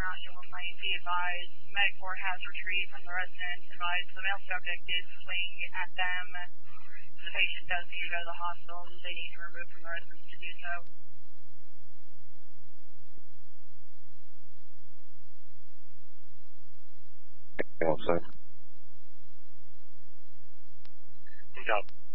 out here when might be advised. Medic 4 has retrieved from the resident. Advised the male subject did swing at them. The patient does need to go to the hospital. They need to remove from the residence to do so. All set. Good job.